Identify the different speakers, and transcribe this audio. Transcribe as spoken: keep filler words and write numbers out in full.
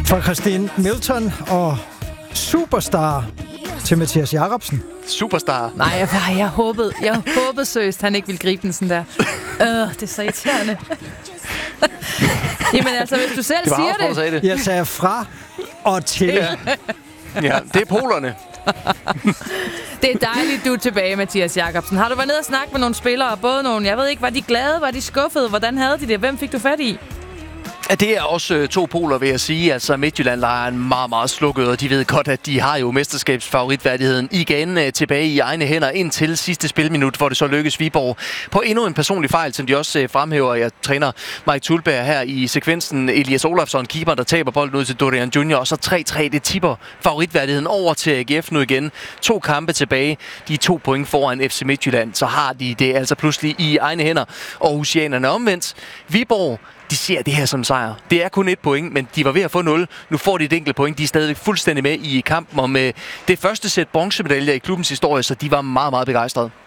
Speaker 1: Fra Christine Milton og Superstar til Mathias Jacobsen.
Speaker 2: Superstar.
Speaker 3: Nej, jeg, jeg håbede, jeg håbede seriøst, han ikke ville gribe den sådan der. Øh, det er så irriterende. Jamen altså, hvis du selv
Speaker 2: det
Speaker 3: siger det.
Speaker 1: det. Jeg sagde fra og til.
Speaker 2: Ja, ja det er polerne.
Speaker 3: Det er dejligt, du er tilbage, Mathias Jacobsen. Har du været nede og snakke med nogle spillere? Både nogle, jeg ved ikke, var de glade, var de skuffede? Hvordan havde de det? Hvem fik du fat i?
Speaker 2: Ja, det er også øh, to poler, vil jeg sige. Altså, Midtjylland-lejren meget, meget slukket, og de ved godt, at de har jo mesterskabsfavoritværdigheden igen øh, tilbage i egne hænder indtil sidste spilminut, hvor det så lykkes Viborg på endnu en personlig fejl, som de også øh, fremhæver. Jeg træner Mike Thulberg her i sekvensen. Elias Olafsson, keeper, der taber bolden ud til Dorian Junior, og så tre tre, det tipper favoritværdigheden over til A G F nu igen. To kampe tilbage, de er to point foran F C Midtjylland, så har de det altså pludselig i egne hænder. Og Aarhusianerne omvendt. Viborg, de ser det her som sejr. Det er kun et point, men de var ved at få nul. Nu får de et enkelt point. De er stadigvæk fuldstændig med i kampen om det første sæt bronzemedaljer i klubbens historie, så de var meget, meget begejstrede.